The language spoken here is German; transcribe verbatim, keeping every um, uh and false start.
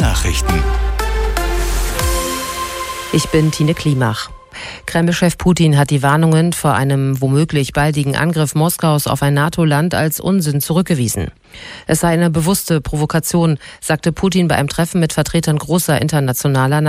Nachrichten. Ich bin Tine Klimach. Kreml-Chef Putin hat die Warnungen vor einem womöglich baldigen Angriff Moskaus auf ein NATO-Land als Unsinn zurückgewiesen. Es sei eine bewusste Provokation, sagte Putin bei einem Treffen mit Vertretern großer internationaler